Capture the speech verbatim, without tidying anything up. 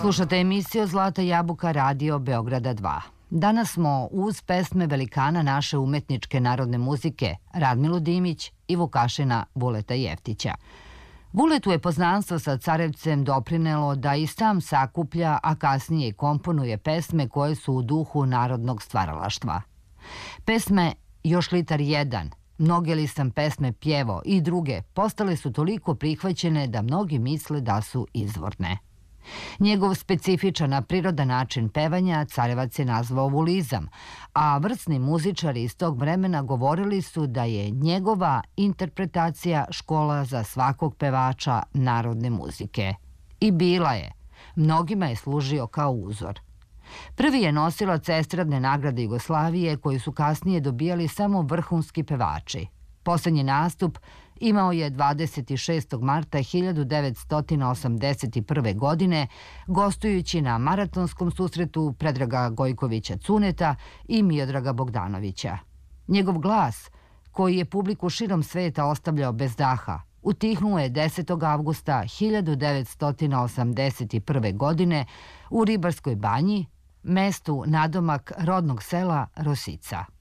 Slušate emisiju Zlata jabuka Radio Beograda dva. Danas smo uz pesme velikana naše umetničke narodne muzike Radmilu Dimić i Vukašina Vuleta Jeftića. Vuletu je poznanstvo sa Carevcem doprinelo da i sam sakuplja, a kasnije i komponuje pesme koje su u duhu narodnog stvaralaštva. Pesme Još litar jedan, Mnoge li sam pesme pjevo i druge postale su toliko prihvaćene da mnogi misle da su izvorne. Njegov specifičan, a prirodan način pevanja Carevac je nazvao vulizam, a vrsni muzičari iz tog vremena govorili su da je njegova interpretacija škola za svakog pevača narodne muzike. I bila je. Mnogima je služio kao uzor. Prvi je nosilac estradne nagrade Jugoslavije koju su kasnije dobijali samo vrhunski pevači. Poslednji nastup imao je dvadeset šestog marta hiljadu devetsto osamdeset prve. godine, gostujući na maratonskom susretu Predraga Gojkovića Cuneta i Miodraga Bogdanovića. Njegov glas, koji je publiku širom sveta ostavljao bez daha, utihnuo je desetog avgusta hiljadu devetsto osamdeset prve. godine u Ribarskoj banji, mestu nadomak rodnog sela Rosica.